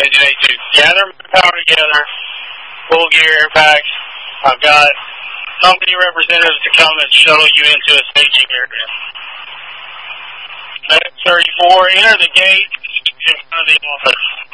And you need to gather my power together, full gear, air packs. I've got company representatives to come and shuttle you into a staging area. Next 34, enter the gate in front of the office.